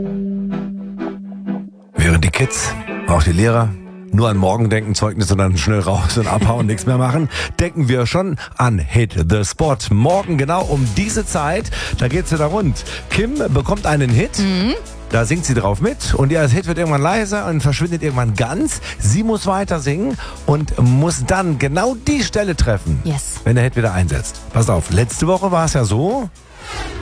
Während die Kids, auch die Lehrer, nur an morgen denken, Zeugnisse dann schnell raus und abhauen, nichts mehr machen, denken wir schon an Hit the Spot. Morgen genau um diese Zeit, da geht's wieder rund. Kim bekommt einen Hit. Da singt sie drauf mit und ihr Hit wird irgendwann leiser und verschwindet irgendwann ganz. Sie muss weiter singen und muss dann genau die Stelle treffen, Yes. wenn der Hit wieder einsetzt. Pass auf, letzte Woche war es ja so,